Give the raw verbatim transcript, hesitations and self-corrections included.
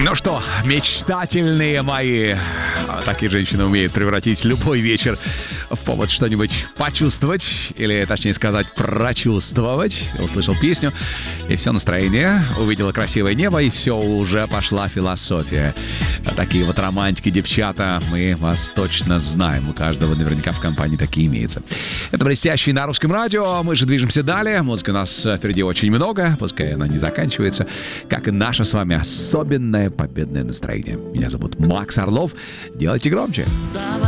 Ну что, мечтательные мои. Такие женщины умеют превратить любой вечер в повод что-нибудь почувствовать, или, точнее сказать, прочувствовать. Услышал песню, и все настроение. Увидела красивое небо, и все, уже пошла философия. Такие вот романтики, девчата, мы вас точно знаем. У каждого наверняка в компании такие имеются. Это «Блестящий» на Русском радио. Мы же движемся далее. Музыки у нас впереди очень много. Пускай она не заканчивается. Как и наше с вами особенное победное настроение. Меня зовут Макс Орлов. Делайте громче.